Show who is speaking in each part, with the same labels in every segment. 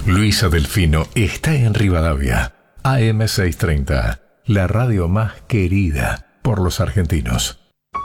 Speaker 1: Luisa Delfino está en Rivadavia. AM630, la radio más querida por los argentinos.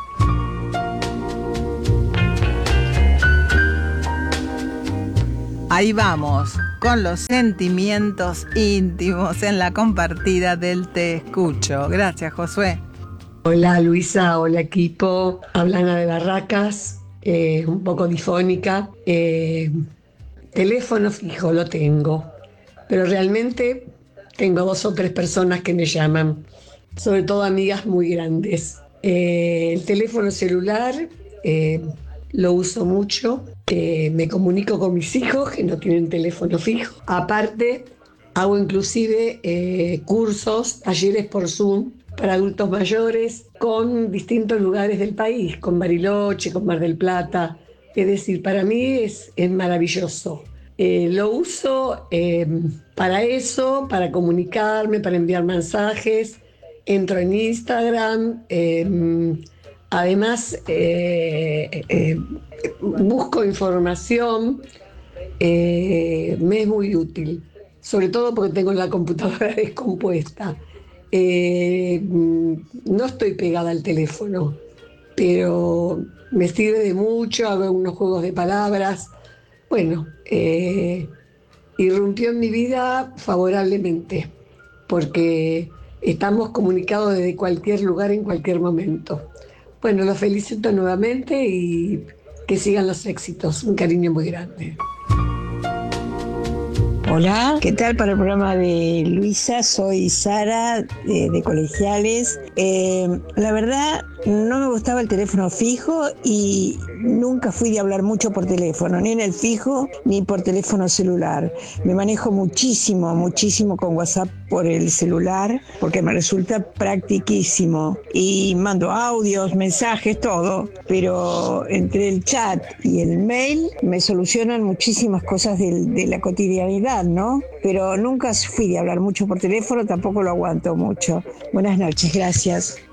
Speaker 2: Ahí vamos, con los sentimientos íntimos en la compartida del Te Escucho. Gracias, Josué.
Speaker 3: Hola Luisa, hola equipo. Habla Ana de Barracas, un poco difónica. Teléfono fijo lo tengo, pero realmente tengo 2 o 3 personas que me llaman, sobre todo amigas muy grandes. El teléfono celular lo uso mucho. Me comunico con mis hijos que no tienen teléfono fijo. Aparte, hago inclusive cursos, talleres por Zoom para adultos mayores con distintos lugares del país, con Bariloche, con Mar del Plata. Es decir, para mí es maravilloso. Lo uso para eso, para comunicarme, para enviar mensajes. Entro en Instagram. Además, busco información. Me es muy útil, sobre todo porque tengo la computadora descompuesta. No estoy pegada al teléfono, pero me sirve de mucho. Hago unos juegos de palabras. Bueno, irrumpió en mi vida favorablemente, porque estamos comunicados desde cualquier lugar, en cualquier momento. Bueno, los felicito nuevamente y que sigan los éxitos. Un cariño muy grande.
Speaker 4: Hola, ¿qué tal para el programa de Luisa? Soy Sara de Colegiales. La verdad, no me gustaba el teléfono fijo y nunca fui de hablar mucho por teléfono, ni en el fijo ni por teléfono celular. Me manejo muchísimo con WhatsApp por el celular porque me resulta practiquísimo y mando audios, mensajes, todo, pero entre el chat y el mail me solucionan muchísimas cosas de la cotidianidad, ¿no? Pero nunca fui de hablar mucho por teléfono, tampoco lo aguanto mucho. Buenas noches, gracias.